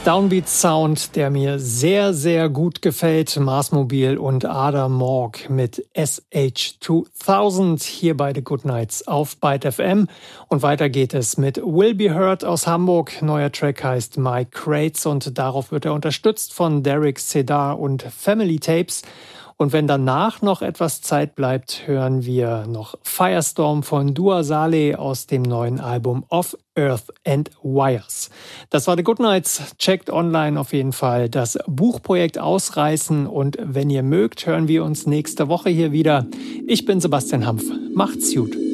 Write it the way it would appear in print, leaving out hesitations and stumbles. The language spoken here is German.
Downbeat Sound, der mir sehr, sehr gut gefällt. Mars Mobil und Ada Morg mit SH2000 hier bei The Good Nights auf Byte FM. Und weiter geht es mit Will Be Heard aus Hamburg. Neuer Track heißt My Crates und darauf wird er unterstützt von Derek Cedar und Family Tapes. Und wenn danach noch etwas Zeit bleibt, hören wir noch Firestorm von Dua Saleh aus dem neuen Album Of Earth and Wires. Das war The Good Nights. Checkt online auf jeden Fall das Buchprojekt Ausreißen. Und wenn ihr mögt, hören wir uns nächste Woche hier wieder. Ich bin Sebastian Hampf. Macht's gut.